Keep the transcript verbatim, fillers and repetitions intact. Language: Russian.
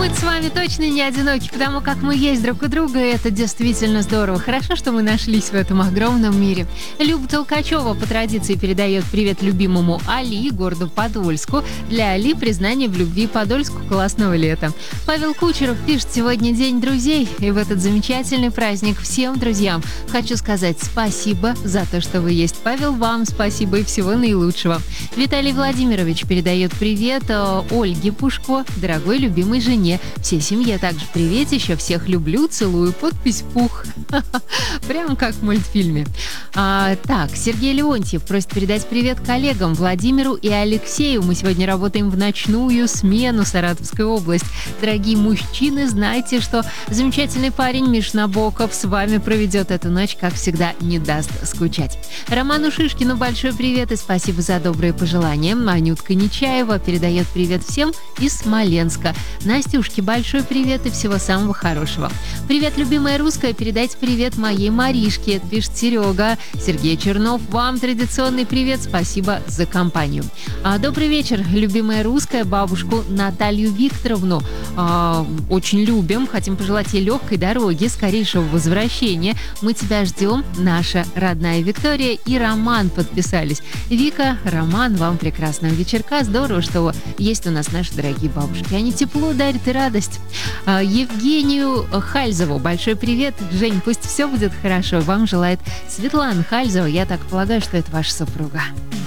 Мы с вами точно не одиноки, потому как мы есть друг у друга, и это действительно здорово. Хорошо, что мы нашлись в этом огромном мире. Люба Толкачева по традиции передает привет любимому Али, городу Подольску. Для Али признание в любви Подольску классного лета. Павел Кучеров пишет: сегодня день друзей, и в этот замечательный праздник всем друзьям хочу сказать спасибо за то, что вы есть. Павел, вам спасибо и всего наилучшего. Виталий Владимирович передает привет э, Ольге Пушко, дорогой любимой жене. Всей семье также привет, еще всех люблю, целую, подпись Пух. Прям как в мультфильме. А, так, Сергей Леонтьев просит передать привет коллегам Владимиру и Алексею. Мы сегодня работаем в ночную смену, Саратовская область. Дорогие мужчины, знайте, что замечательный парень Миш Набоков с вами проведет эту ночь, как всегда, не даст скучать. Роману Шишкину большой привет и спасибо за добрые пожелания. Анютка Нечаева передает привет всем из Смоленска. Настюшке большой привет и всего самого хорошего. Привет, любимая русская, передайте привет моей Маришке, пишет Серега. Сергей Чернов, вам традиционный привет, спасибо за компанию. А, добрый вечер, любимая русская, бабушку Наталью Викторовну а, очень любим, хотим пожелать ей легкой дороги, скорейшего возвращения. Мы тебя ждем, наша родная Виктория и Роман подписались. Вика, Роман, вам прекрасного вечерка, здорово, что есть у нас наши дорогие бабушки, они тепло дарят и радость. А, Евгению Хальзову большой привет. Жень, пусть все будет хорошо. Вам желает Светлана Хальзова. Я так полагаю, что это ваша супруга.